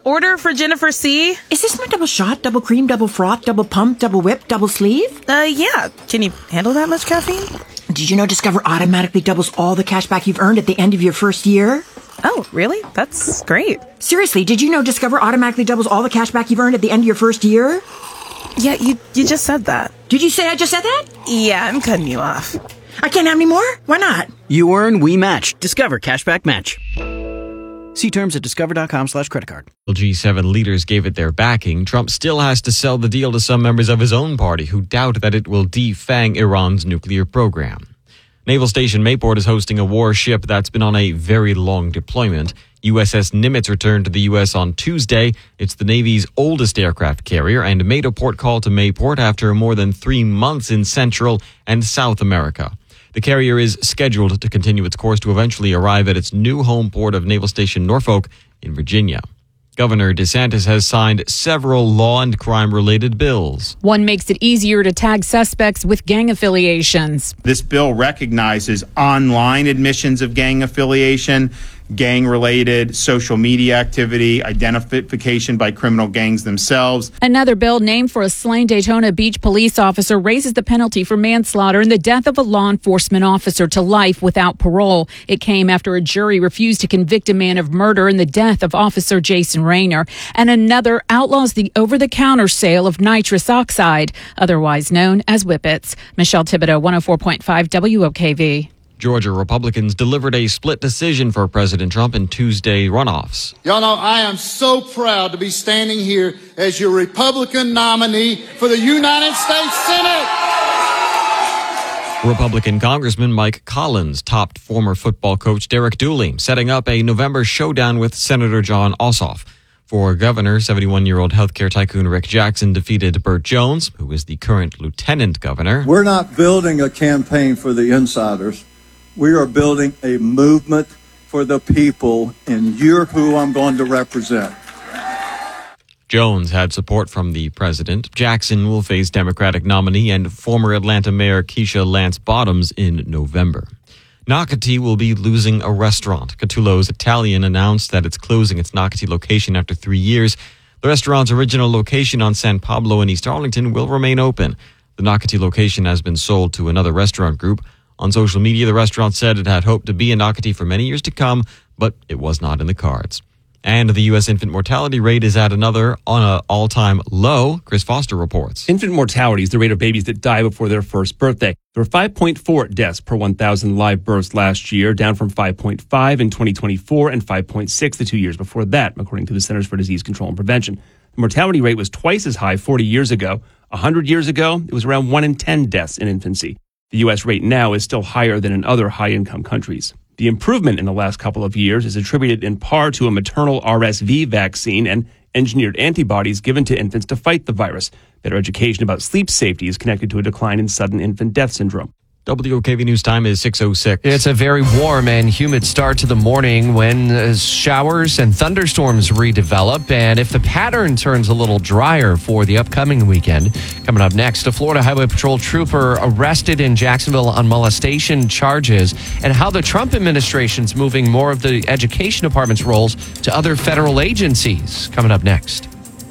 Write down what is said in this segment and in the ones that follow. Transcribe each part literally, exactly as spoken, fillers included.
order for Jennifer C. Is this my double shot, double cream, double froth, double pump, double whip, double sleeve? Uh, yeah. Can you handle that much caffeine? Did you know Discover automatically doubles all the cash back you've earned at the end of your first year? Oh, really? That's great. Seriously, did you know Discover automatically doubles all the cash back you've earned at the end of your first year? Yeah, you you just said that. Did you say I just said that? Yeah, I'm cutting you off. I can't have any more? Why not? You earn, we match. Discover Cashback Match. See terms at discover.com slash credit card. G seven leaders gave it their backing. Trump still has to sell the deal to some members of his own party who doubt that it will defang Iran's nuclear program. Naval Station Mayport is hosting a warship that's been on a very long deployment. U S S Nimitz returned to the U S on Tuesday. It's the Navy's oldest aircraft carrier and made a port call to Mayport after more than three months in Central and South America. The carrier is scheduled to continue its course to eventually arrive at its new home port of Naval Station Norfolk in Virginia. Governor DeSantis has signed several law and crime-related bills. One makes it easier to tag suspects with gang affiliations. This bill recognizes online admissions of gang affiliation, gang-related social media activity, identification by criminal gangs themselves. Another bill named for a slain Daytona Beach police officer raises the penalty for manslaughter and the death of a law enforcement officer to life without parole. It came after a jury refused to convict a man of murder in the death of Officer Jason Rayner. And another outlaws the over-the-counter sale of nitrous oxide, otherwise known as Whippets. Michelle Thibodeau, one oh four point five W O K V. Georgia Republicans delivered a split decision for President Trump in Tuesday runoffs. Y'all know I am so proud to be standing here as your Republican nominee for the United States Senate. Republican Congressman Mike Collins topped former football coach Derek Dooley, setting up a November showdown with Senator Jon Ossoff. For governor, seventy-one-year-old healthcare tycoon Rick Jackson defeated Burt Jones, who is the current lieutenant governor. We're not building a campaign for the insiders. We are building a movement for the people, and you're who I'm going to represent. Jones had support from the president. Jackson will face Democratic nominee and former Atlanta Mayor Keisha Lance Bottoms in November. Nocati will be losing a restaurant. Catullo's Italian announced that it's closing its Nocati location after three years. The restaurant's original location on San Pablo in East Arlington will remain open. The Nocati location has been sold to another restaurant group. On social media, the restaurant said it had hoped to be in Nocati for many years to come, but it was not in the cards. And the U S infant mortality rate is at another on an all-time low. Chris Foster reports. Infant mortality is the rate of babies that die before their first birthday. There were five point four deaths per one thousand live births last year, down from five point five in twenty twenty-four and five point six the two years before that, according to the Centers for Disease Control and Prevention. The mortality rate was twice as high forty years ago. one hundred years ago, it was around one in ten deaths in infancy. The U S rate now is still higher than in other high-income countries. The improvement in the last couple of years is attributed in part to a maternal R S V vaccine and engineered antibodies given to infants to fight the virus. Better education about sleep safety is connected to a decline in sudden infant death syndrome. W O K V News time is six oh six. It's a very warm and humid start to the morning when uh, showers and thunderstorms redevelop. And if the pattern turns a little drier for the upcoming weekend, coming up next, a Florida Highway Patrol trooper arrested in Jacksonville on molestation charges and how the Trump administration's moving more of the education department's roles to other federal agencies. Coming up next.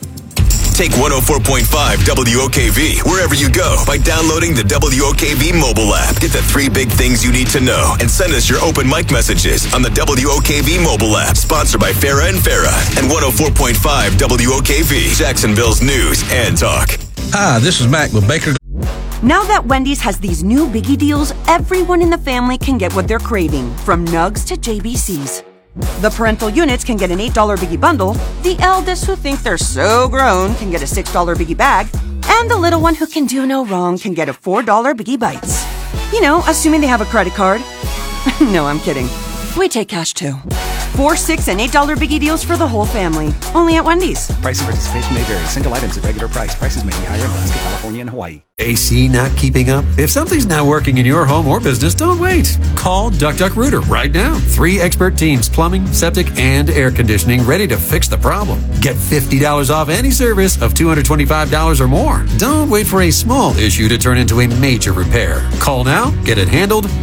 Take one oh four point five W O K V wherever you go by downloading the W O K V mobile app. Get the three big things you need to know and send us your open mic messages on the W O K V mobile app. Sponsored by Farah and Farah and one oh four point five W O K V, Jacksonville's news and talk. Hi, this is Mac with Baker. Now that Wendy's has these new biggie deals, everyone in the family can get what they're craving, from nugs to J B Cs. The parental units can get an eight dollar biggie bundle, the eldest who think they're so grown can get a six dollar biggie bag, and the little one who can do no wrong can get a four dollar biggie bites. You know, assuming they have a credit card. No, I'm kidding. We take cash too. Four, six, and eight dollar biggie deals for the whole family. Only at Wendy's. Price and participation may vary. Single items at regular price. Prices may be higher in Alaska, California, and Hawaii. A C not keeping up? If something's not working in your home or business, don't wait. Call Duck Duck Rooter right now. Three expert teams, plumbing, septic, and air conditioning, ready to fix the problem. Get fifty dollars off any service of two hundred twenty-five dollars or more. Don't wait for a small issue to turn into a major repair. Call now, get it handled